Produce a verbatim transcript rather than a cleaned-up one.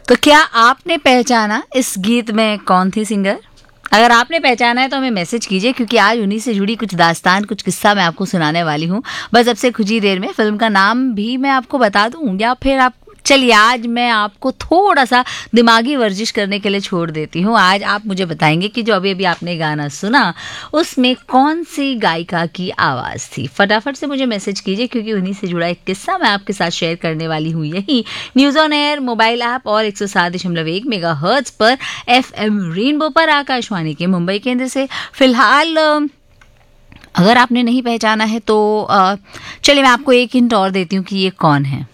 तो क्या आपने पहचाना इस गीत में कौन थी सिंगर? अगर आपने पहचाना है तो हमें मैसेज कीजिए, क्योंकि आज उन्हीं से जुड़ी कुछ दास्तान, कुछ किस्सा मैं आपको सुनाने वाली हूँ। बस अब से कुछ ही देर में फिल्म का नाम भी मैं आपको बता दूँ, या फिर आप चलिए आज मैं आपको थोड़ा सा दिमागी वर्जिश करने के लिए छोड़ देती हूँ। आज आप मुझे बताएंगे कि जो अभी अभी आपने गाना सुना उसमें कौन सी गायिका की आवाज़ थी। फटाफट से मुझे मैसेज कीजिए, क्योंकि उन्हीं से जुड़ा एक किस्सा मैं आपके साथ शेयर करने वाली हूँ। यही news on air mobile app और एक सौ सात दशमलव एक मेगा हर्ट्ज पर एफ एम रेनबो पर आकाशवाणी के मुंबई केंद्र से। फिलहाल अगर आपने नहीं पहचाना है तो चलिए मैं आपको एक हिंट और देती हूँ कि ये कौन है।